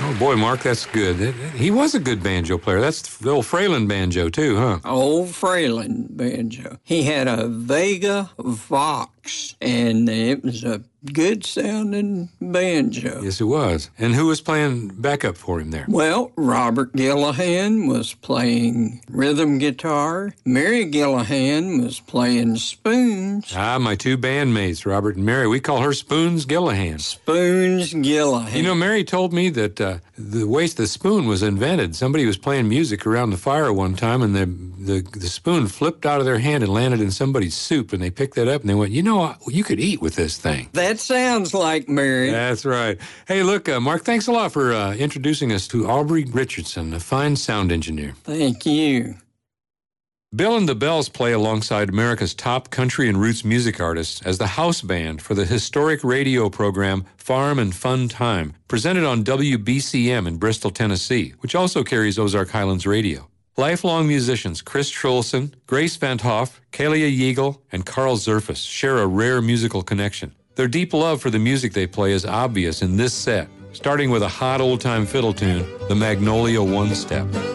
Oh, boy, Mark, that's good. He was a good banjo player. That's the old Fralin banjo, too, huh? Old Fralin banjo. He had a Vega Vox, and it was a good-sounding banjo. Yes, it was. And who was playing backup for him there? Well, Robert Gillahan was playing rhythm guitar. Mary Gillahan was playing spoons. Ah, my two bandmates, Robert and Mary. We call her Spoons Gillahan. Spoons Gillahan. You know, Mary told me that the way the spoon was invented, somebody was playing music around the fire one time, and the spoon flipped out of their hand and landed in somebody's soup, and they picked that up, and they went, you know, you could eat with this thing. That sounds like Mary. That's right. Hey, look, Mark, thanks a lot for introducing us to Aubrey Richardson, a fine sound engineer. Thank you. Bill and the Bells play alongside America's top country and roots music artists as the house band for the historic radio program Farm and Fun Time, presented on WBCM in Bristol, Tennessee, which also carries Ozark Highlands Radio. Lifelong musicians Chris Trolson, Grace Van Hoff, Kalia Yeagle, and Carl Zerfus share a rare musical connection. Their deep love for the music they play is obvious in this set, starting with a hot old-time fiddle tune, the Magnolia One Step.